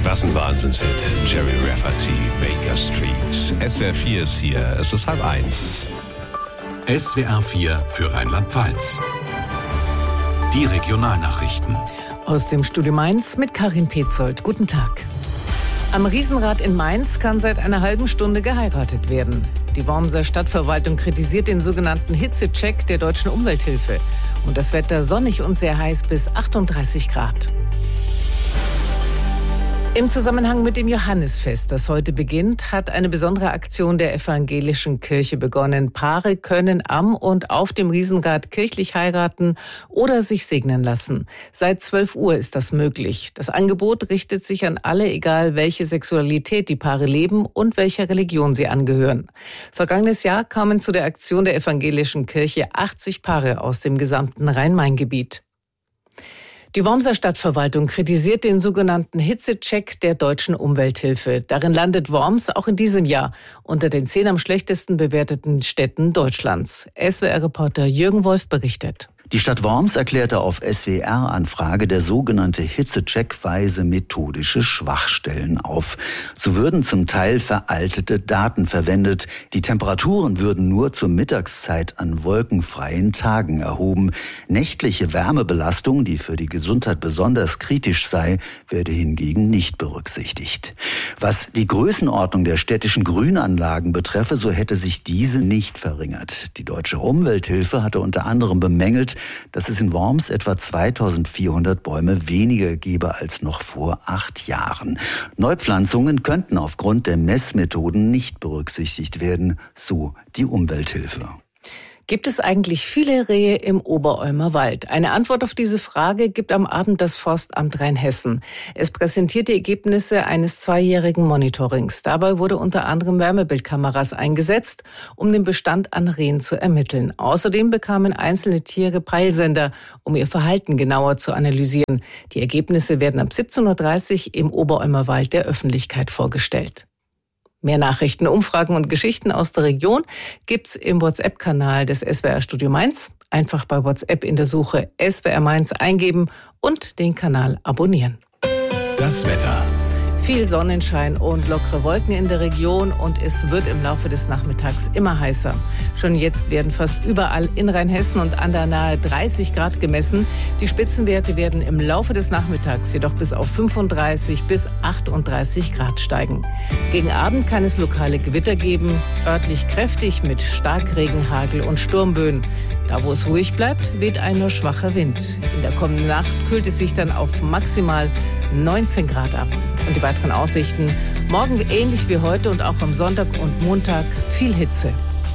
Was ein Wahnsinnshit. Jerry Rafferty, Baker Street. SWR 4 ist hier. Es ist 12:30. SWR 4 für Rheinland-Pfalz. Die Regionalnachrichten. Aus dem Studio Mainz mit Karin Petzold. Guten Tag. Am Riesenrad in Mainz kann seit einer halben Stunde geheiratet werden. Die Wormser Stadtverwaltung kritisiert den sogenannten Hitzecheck der Deutschen Umwelthilfe. Und das Wetter sonnig und sehr heiß bis 38 Grad. Im Zusammenhang mit dem Johannisfest, das heute beginnt, hat eine besondere Aktion der evangelischen Kirche begonnen. Paare können am und auf dem Riesenrad kirchlich heiraten oder sich segnen lassen. Seit 12 Uhr ist das möglich. Das Angebot richtet sich an alle, egal welche Sexualität die Paare leben und welcher Religion sie angehören. Vergangenes Jahr kamen zu der Aktion der evangelischen Kirche 80 Paare aus dem gesamten Rhein-Main-Gebiet. Die Wormser Stadtverwaltung kritisiert den sogenannten Hitzecheck der Deutschen Umwelthilfe. Darin landet Worms auch in diesem Jahr unter den 10 am schlechtesten bewerteten Städten Deutschlands. SWR-Reporter Jürgen Wolf berichtet. Die Stadt Worms erklärte auf SWR-Anfrage, der sogenannte Hitzecheck weise methodische Schwachstellen auf. So würden zum Teil veraltete Daten verwendet. Die Temperaturen würden nur zur Mittagszeit an wolkenfreien Tagen erhoben. Nächtliche Wärmebelastung, die für die Gesundheit besonders kritisch sei, werde hingegen nicht berücksichtigt. Was die Größenordnung der städtischen Grünanlagen betreffe, so hätte sich diese nicht verringert. Die Deutsche Umwelthilfe hatte unter anderem bemängelt, dass es in Worms etwa 2400 Bäume weniger gebe als noch vor 8 Jahren. Neupflanzungen könnten aufgrund der Messmethoden nicht berücksichtigt werden, so die Umwelthilfe. Gibt es eigentlich viele Rehe im Oberolmer Wald? Eine Antwort auf diese Frage gibt am Abend das Forstamt Rheinhessen. Es präsentiert die Ergebnisse eines 2-jährigen Monitorings. Dabei wurde unter anderem Wärmebildkameras eingesetzt, um den Bestand an Rehen zu ermitteln. Außerdem bekamen einzelne Tiere Peilsender, um ihr Verhalten genauer zu analysieren. Die Ergebnisse werden ab 17.30 Uhr im Oberolmer Wald der Öffentlichkeit vorgestellt. Mehr Nachrichten, Umfragen und Geschichten aus der Region gibt's im WhatsApp-Kanal des SWR Studio Mainz. Einfach bei WhatsApp in der Suche SWR Mainz eingeben und den Kanal abonnieren. Das Wetter. Viel Sonnenschein und lockere Wolken in der Region und es wird im Laufe des Nachmittags immer heißer. Schon jetzt werden fast überall in Rheinhessen und an der Nahe 30 Grad gemessen. Die Spitzenwerte werden im Laufe des Nachmittags jedoch bis auf 35 bis 38 Grad steigen. Gegen Abend kann es lokale Gewitter geben, örtlich kräftig mit Starkregen, Hagel und Sturmböen. Da, wo es ruhig bleibt, weht ein nur schwacher Wind. In der kommenden Nacht kühlt es sich dann auf maximal 19 Grad ab. Und die weiteren Aussichten: morgen ähnlich wie heute und auch am Sonntag und Montag viel Hitze.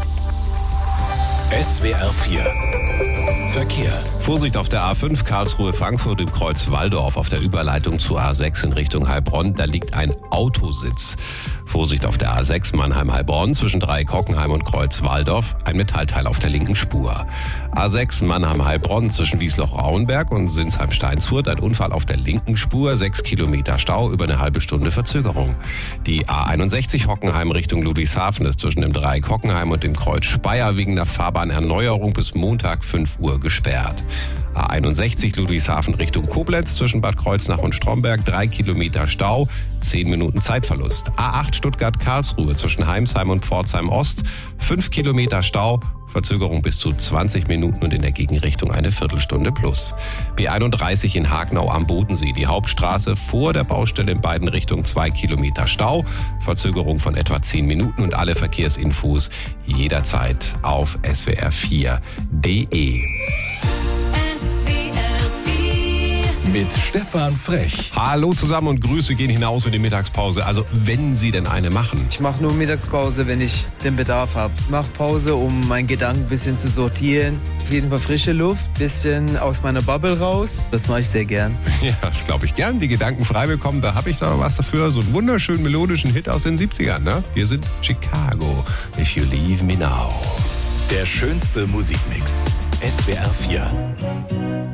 SWR 4 Verkehr. Vorsicht auf der A5 Karlsruhe-Frankfurt im Kreuz Walldorf auf der Überleitung zur A6 in Richtung Heilbronn. Da liegt ein Autositz. Vorsicht auf der A6 Mannheim-Heilbronn zwischen Dreieck-Hockenheim und Kreuz Walldorf. Ein Metallteil auf der linken Spur. A6 Mannheim-Heilbronn zwischen Wiesloch-Rauenberg und Sinsheim-Steinsfurt. Ein Unfall auf der linken Spur. 6 Kilometer Stau, über eine halbe Stunde Verzögerung. Die A61 Hockenheim Richtung Ludwigshafen ist zwischen dem Dreieck Hockenheim und dem Kreuz Speyer wegen der Fahrbahnerneuerung bis Montag 5 Uhr gesperrt. A61 Ludwigshafen Richtung Koblenz zwischen Bad Kreuznach und Stromberg, 3 Kilometer Stau, 10 Minuten Zeitverlust. A8 Stuttgart-Karlsruhe zwischen Heimsheim und Pforzheim Ost, 5 Kilometer Stau, Verzögerung bis zu 20 Minuten und in der Gegenrichtung eine Viertelstunde plus. B31 in Hagenau am Bodensee, die Hauptstraße vor der Baustelle in beiden Richtungen, 2 Kilometer Stau, Verzögerung von etwa 10 Minuten und alle Verkehrsinfos jederzeit auf swr4.de. Mit Stefan Frech. Hallo zusammen und Grüße gehen hinaus in die Mittagspause. Also wenn Sie denn eine machen. Ich mache nur Mittagspause, wenn ich den Bedarf habe. Ich mache Pause, um meinen Gedanken ein bisschen zu sortieren. Auf jeden Fall frische Luft, ein bisschen aus meiner Bubble raus. Das mache ich sehr gern. Ja, das glaube ich gern. Die Gedanken frei bekommen, da habe ich doch was dafür. So einen wunderschönen melodischen Hit aus den 70ern. Ne? Wir sind Chicago. If You Leave Me Now. Der schönste Musikmix. SWR 4.